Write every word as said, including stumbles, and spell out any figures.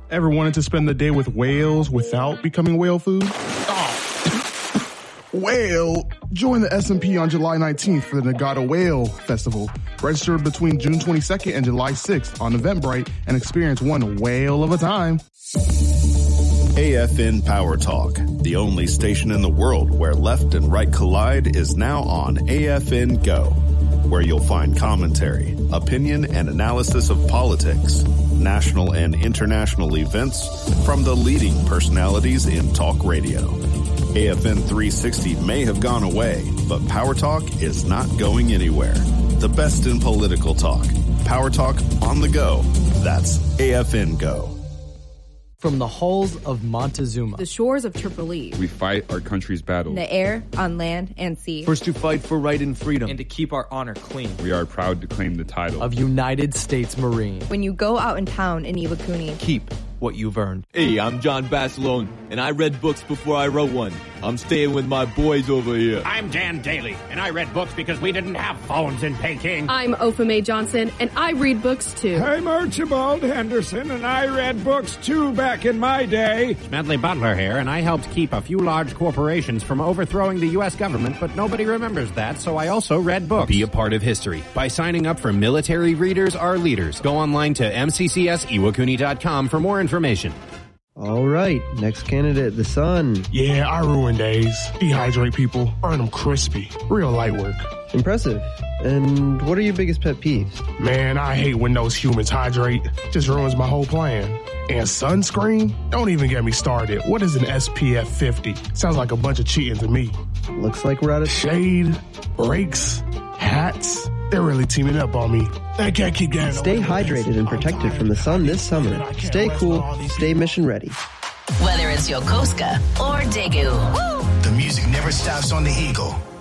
Ever wanted to spend the day with whales without becoming whale food? Oh. Whale! Join the S and P on July nineteenth for the Nagata Whale Festival. Register between June twenty-second and July sixth on Eventbrite and experience one whale of a time. A F N Power Talk, the only station in the world where left and right collide, is now on A F N Go, where you'll find commentary, opinion, and analysis of politics, national and international events from the leading personalities in talk radio. A F N three sixty may have gone away, but Power Talk is not going anywhere. The best in political talk. Power Talk on the go. That's A F N Go. From the halls of Montezuma, the shores of Tripoli, we fight our country's battles. In the air, on land, and sea. First to fight for right and freedom. And to keep our honor clean. We are proud to claim the title of United States Marine. When you go out in town in Iwakuni, keep what you've earned. Hey, I'm John Basilone, and I read books before I wrote one. I'm staying with my boys over here. I'm Dan Daly, and I read books because we didn't have phones in Peking. I'm Opheme Johnson, and I read books too. I'm Archibald Henderson, and I read books too back in my day. Smedley Butler here, and I helped keep a few large corporations from overthrowing the U S government, but nobody remembers that, so I also read books. Be a part of history by signing up for Military Readers Are Leaders. Go online to m c c s iwakuni dot com for more information. All right, next candidate, the sun. Yeah, I ruin days. Dehydrate people, burn them crispy. Real light work. Impressive. And what are your biggest pet peeves? Man, I hate when those humans hydrate. Just ruins my whole plan. And sunscreen? Don't even get me started. What is an S P F fifty? Sounds like a bunch of cheating to me. Looks like we're out of shade, brakes, hats. They're really teaming up on me. I can't keep getting Stay hydrated and protected from the sun this summer. Stay cool, stay mission ready. Whether it's Yokosuka or Daegu. The music never stops on the Eagle.